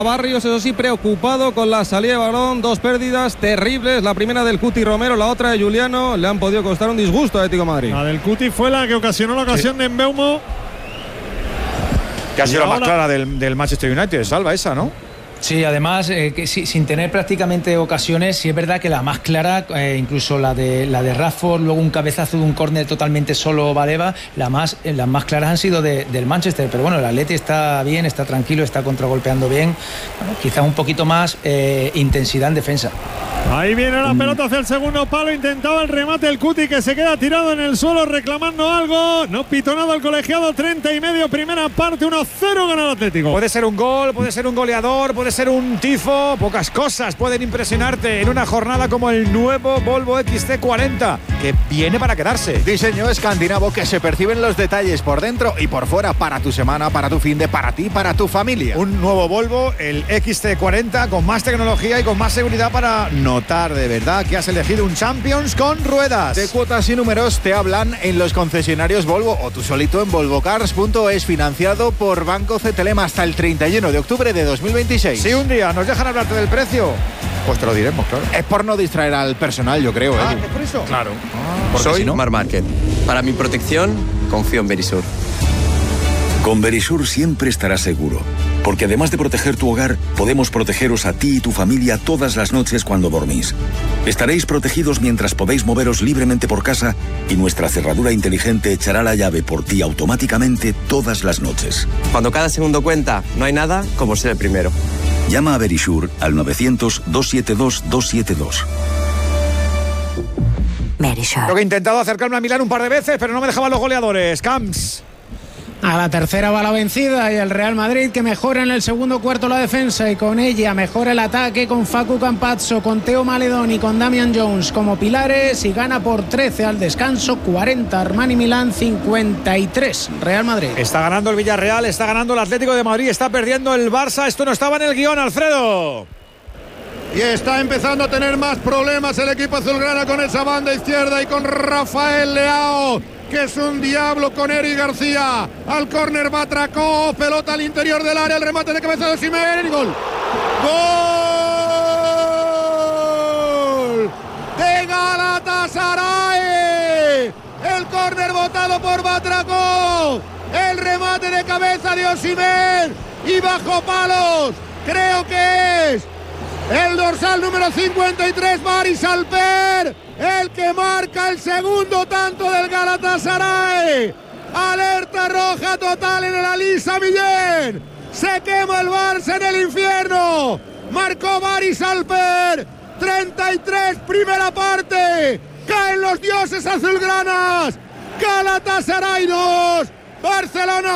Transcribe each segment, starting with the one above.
Barrios, eso sí, preocupado con la salida de balón, 2 pérdidas terribles, la primera del Cuti Romero, la otra de Juliano, le han podido costar un disgusto a Atlético de Madrid. La del Cuti fue la que ocasionó la ocasión de Mbeumo. Que ha sido la más clara del Manchester United, Salva esa, ¿no? Sí, además, que sin tener prácticamente ocasiones, sí es verdad que la más clara, incluso la de Rashford, luego un cabezazo de un córner totalmente solo Baleba, las más claras han sido del Manchester, pero bueno, el Atleti está bien, está tranquilo, está contragolpeando bien, bueno, quizás un poquito más intensidad en defensa. Ahí viene la pelota hacia el segundo palo, intentaba el remate el Cuti, que se queda tirado en el suelo reclamando algo, no pitó nada el colegiado, 30:30, primera parte, 1-0 gana el Atlético. Puede ser un gol, puede ser un goleador, puede ser un tifo, pocas cosas pueden impresionarte en una jornada como el nuevo Volvo XC40, que viene para quedarse. Diseño escandinavo que se perciben los detalles por dentro y por fuera, para tu semana, para tu finde, para ti, para tu familia. Un nuevo Volvo, el XC40, con más tecnología y con más seguridad para notar de verdad que has elegido un Champions con ruedas. De cuotas y números te hablan en los concesionarios Volvo o tú solito en volvocars.es, financiado por Banco CTLM hasta el 31 de octubre de 2026. Si un día nos dejan hablarte del precio, pues te lo diremos, claro. Es por no distraer al personal, yo creo. ¿Es por eso? Claro. Soy si no? Mar Market. Para mi protección, confío en Verisur. Con Verisur siempre estarás seguro, porque además de proteger tu hogar, podemos protegeros a ti y tu familia todas las noches cuando dormís. Estaréis protegidos mientras podéis moveros libremente por casa y nuestra cerradura inteligente echará la llave por ti automáticamente todas las noches. Cuando cada segundo cuenta, no hay nada como ser el primero. Llama a Verisur al 900-272-272. Verisur. Lo que he intentado acercarme a Milán un par de veces, pero no me dejaban los goleadores. Camps. A la tercera va la vencida y el Real Madrid, que mejora en el segundo cuarto la defensa y con ella mejora el ataque con Facu Campazzo, con Teo Maledón y con Damian Jones como pilares, y gana por 13 al descanso, 40 Armani Milán, 53 Real Madrid. Está ganando el Villarreal, está ganando el Atlético de Madrid, está perdiendo el Barça. Esto no estaba en el guión, Alfredo. Y está empezando a tener más problemas el equipo azulgrana con esa banda izquierda y con Rafael Leao, que es un diablo, con Eric García. Al córner Batracó, pelota al interior del área, el remate de cabeza de Osimhen y gol. ¡Gol! ¡De Galatasaray! El córner botado por Batracó. El remate de cabeza de Osimhen y bajo palos. Creo que es el dorsal número 53, Baris Alper, el que marca el segundo tanto del Galatasaray. Alerta roja total en el Ali Samillén. Se quema el Barça en el infierno. Marcó Baris Alper. 33, primera parte. Caen los dioses azulgranas. Galatasaray 2. Barcelona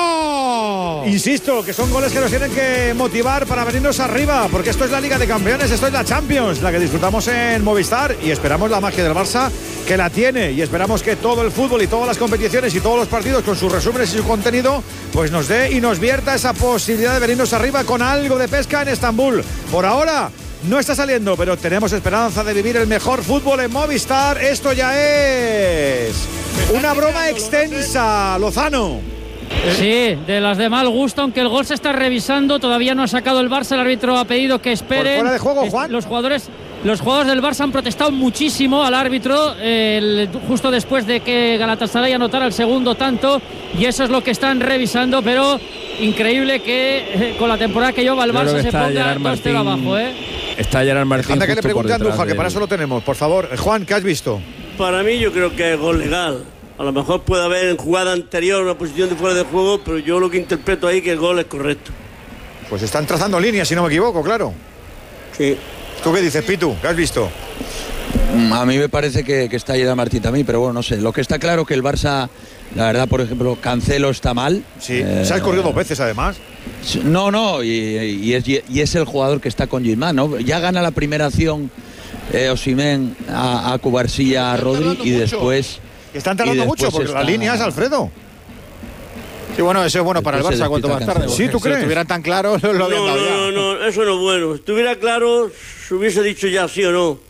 0. Insisto, que son goles que nos tienen que motivar para venirnos arriba, porque esto es la Liga de Campeones, esto es la Champions, la que disfrutamos en Movistar, y esperamos la magia del Barça, que la tiene, y esperamos que todo el fútbol y todas las competiciones y todos los partidos con sus resúmenes y su contenido pues nos dé y nos vierta esa posibilidad de venirnos arriba con algo de pesca en Estambul. Por ahora no está saliendo, pero tenemos esperanza de vivir el mejor fútbol en Movistar. Esto ya es una broma extensa, Lozano. Sí, de las de mal gusto, aunque el gol se está revisando, todavía no ha sacado el Barça, el árbitro ha pedido que esperen. ¿Por fuera de juego, Juan? Los jugadores del Barça han protestado muchísimo al árbitro justo después de que Galatasaray anotara el segundo tanto, y eso es lo que están revisando, pero increíble que con la temporada que lleva el Barça se ponga 2-0 abajo, Está Gerard Martín. Anda, que le pregunte a Andújar, que para eso lo tenemos, por favor. Juan, ¿qué has visto? Para mí yo creo que es gol legal. A lo mejor puede haber en jugada anterior una posición de fuera de juego, pero yo lo que interpreto ahí que el gol es correcto. Pues están trazando líneas, si no me equivoco, claro. Sí. ¿Tú qué dices, Pitu? ¿Qué has visto? A mí me parece que está Gerard Martín también, pero bueno, no sé. Lo que está claro que el Barça, la verdad, por ejemplo, Cancelo está mal. Sí, se ha escorrido 2 veces además. No, y es el jugador que está con Griezmann, ¿no? Ya gana la primera acción Osimhen a Cubarsí, a Rodri, y después... Están tardando mucho, porque las líneas, Alfredo. Sí, bueno, eso es bueno para el Barça cuanto más tarde. Sí, ¿tú crees? Si estuvieran tan claros, lo habían dado ya. No, eso no es bueno. Si estuviera claro, se hubiese dicho ya sí o no.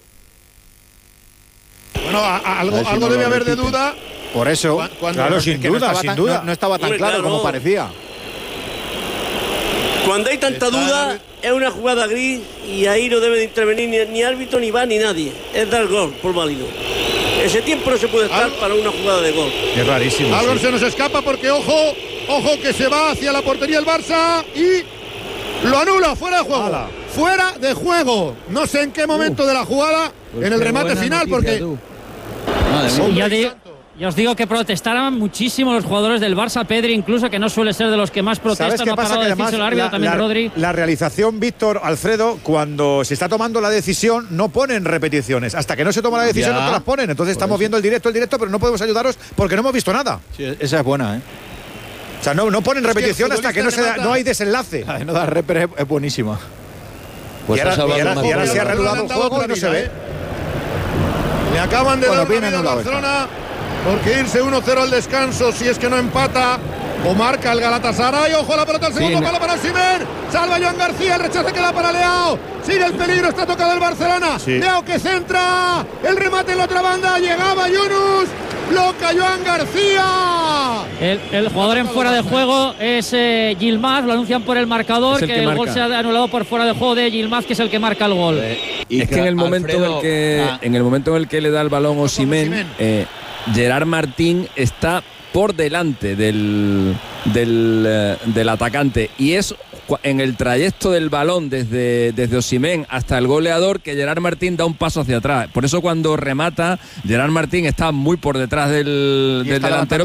Bueno, algo debe haber de duda. Por eso, claro, sin duda. No estaba tan claro como parecía. Cuando hay tanta duda, es una jugada gris y ahí no debe de intervenir ni árbitro, ni VAR, ni nadie. Es dar gol por válido. Ese tiempo no se puede estar para una jugada de gol. Es rarísimo. Algo se nos escapa porque ojo que se va hacia la portería el Barça y lo anula, fuera de juego. ¡Hala! Fuera de juego. No sé en qué momento de la jugada, pues en el remate final, porque... Ya os digo que protestaron muchísimo los jugadores del Barça, Pedri incluso, que no suele ser de los que más protestan. ¿Sabes qué pasa? Que además el árbitro, también Rodri. La realización, Víctor, Alfredo, cuando se está tomando la decisión, no ponen repeticiones. Hasta que no se toma la decisión, no te las ponen. Entonces estamos viendo el directo, pero no podemos ayudaros porque no hemos visto nada. Sí, esa es buena, ¿eh? O sea, no ponen repetición hasta que no hay desenlace. No da repre, es buenísima. Pues y ahora se ha reanudado el juego y no se ve. Le acaban de dar la vida a Barcelona porque irse 1-0 al descanso, si es que no empata o marca el Galatasaray. Ojo a la pelota, el segundo palo para Osimhen. Salva Joan García, el rechace queda para Leao. Sigue el peligro, está tocado el Barcelona. Leao que centra, el remate en la otra banda, llegaba Yunus. Bloca Joan García. El jugador en fuera de juego es Yilmaz, lo anuncian por el marcador, que el gol se ha anulado por fuera de juego de Yilmaz, que es el que marca el gol. Y es que en el momento en el momento en el que le da el balón Osimhen, Gerard Martín está por delante del atacante, y es en el trayecto del balón desde Osimhen hasta el goleador que Gerard Martín da un paso hacia atrás. Por eso cuando remata, Gerard Martín está muy por detrás del delantero,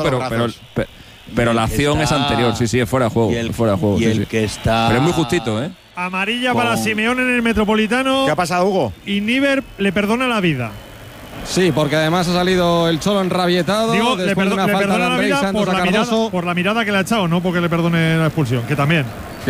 pero la acción es anterior. Sí, es fuera de juego. Que está... Pero es muy justito, ¿eh? Amarilla para Simeone en el Metropolitano. ¿Qué ha pasado, Hugo? Y Níver le perdona la vida. Sí, porque además ha salido el Cholo enrabietado. Digo, después de una falta de Andrés Santos a Cardoso. Por la mirada que le ha echado, no porque le perdone la expulsión, que también.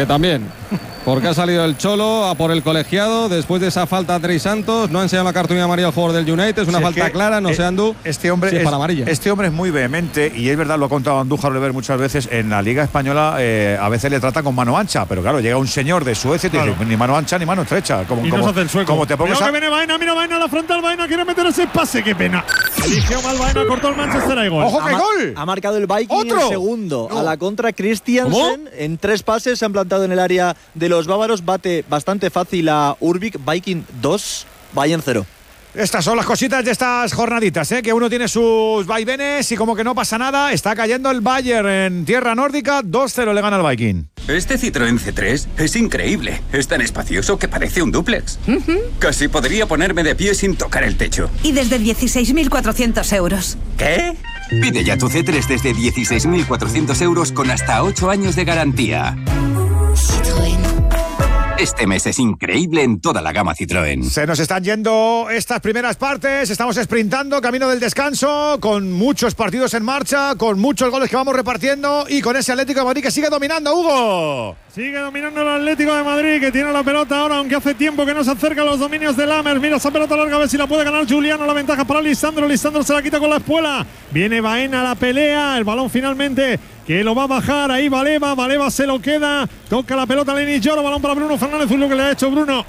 Porque ha salido el Cholo a por el colegiado después de esa falta a Andrés Santos. No ha enseñado la cartulina amarilla al jugador del United. Es una falta clara, no sé, Andú. Este hombre es para amarilla. Este hombre es muy vehemente y es verdad, lo ha contado Andújar Oliver muchas veces. En la Liga Española a veces le trata con mano ancha, pero claro, llega un señor de Suecia y te dice ni mano ancha ni mano estrecha. Y nos hace el sueco. Como te pongas que viene Baena, mira Baena a la frontal, Baena quiere meter ese pase, qué pena. Eligió mal Baena, cortó el Manchester y gol. ¡Ojo, qué gol! Ha marcado el Viking el segundo. A la contra Christiansen. En 3 pases se han plantado en el área de los bávaros. Bate bastante fácil a Urbik. Viking 2, Bayern 0. Estas son las cositas de estas jornaditas, que uno tiene sus vaivenes y como que no pasa nada. Está cayendo el Bayern en tierra nórdica, 2-0 le gana al Viking. Este Citroën C3 es increíble. Es tan espacioso que parece un dúplex. Casi podría ponerme de pie sin tocar el techo. Y desde 16.400 euros. ¿Qué? Pide ya tu C3 desde 16.400 euros con hasta 8 años de garantía. Citroën. Este mes es increíble en toda la gama Citroën. Se nos están yendo estas primeras partes, estamos sprintando, camino del descanso, con muchos partidos en marcha, con muchos goles que vamos repartiendo y con ese Atlético de Madrid que sigue dominando, Hugo. Sigue dominando el Atlético de Madrid, que tiene la pelota ahora, aunque hace tiempo que no se acerca a los dominios de Lammers. Mira esa pelota larga, a ver si la puede ganar Juliano. La ventaja para Lisandro. Lisandro se la quita con la espuela. Viene Baena a la pelea. El balón finalmente que lo va a bajar. Ahí Valeva se lo queda. Toca la pelota Lenny Lloro. Balón para Bruno Fernández. Uy, lo que le ha hecho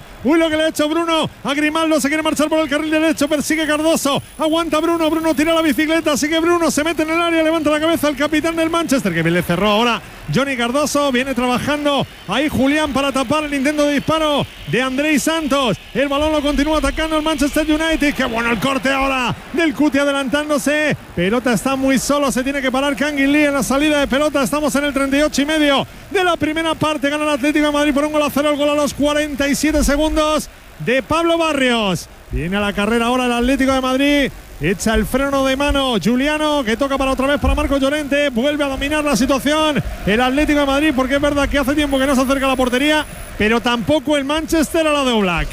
Bruno. A Grimaldo se quiere marchar por el carril derecho. Persigue Cardoso. Aguanta Bruno. Bruno tira la bicicleta. Sigue Bruno. Se mete en el área. Levanta la cabeza el capitán del Manchester, que bien le cerró ahora Johnny Cardoso. Viene trabajando ahí Julián para tapar el intento de disparo de Andrés Santos. El balón lo continúa atacando el Manchester United. Qué bueno el corte ahora del Cuti adelantándose. Pelota está muy solo. Se tiene que parar Kangin Lee en la salida de pelota. Estamos en el 38,5 de la primera parte. Gana el Atlético de Madrid por 1-0. El gol a los 47 segundos de Pablo Barrios. Viene a la carrera ahora el Atlético de Madrid. Echa el freno de mano Juliano, que toca para otra vez para Marco Llorente. Vuelve a dominar la situación el Atlético de Madrid, porque es verdad que hace tiempo que no se acerca a la portería, pero tampoco el Manchester a la de Oblak.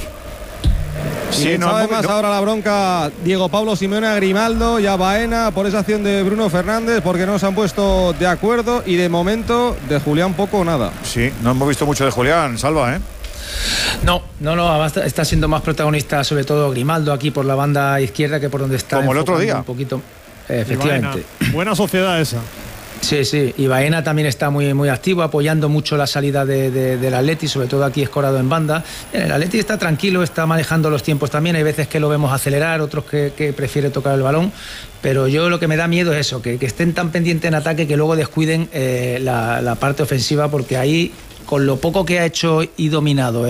Sí, no, además ahora la bronca Diego Pablo Simeone a Grimaldo y a Baena por esa acción de Bruno Fernández, porque no se han puesto de acuerdo, y de momento de Julián poco o nada. Sí, no hemos visto mucho de Julián, Salva, No, está siendo más protagonista sobre todo Grimaldo aquí por la banda izquierda que por donde está. Como el otro día. Un poquito, efectivamente. Buena sociedad esa. Sí, y Baena también está muy activo, apoyando mucho la salida del Atleti, sobre todo aquí escorado en banda. El Atleti está tranquilo, está manejando los tiempos también, hay veces que lo vemos acelerar, otros que prefiere tocar el balón, pero yo lo que me da miedo es eso, que estén tan pendientes en ataque que luego descuiden la parte ofensiva, porque ahí con lo poco que ha hecho y dominado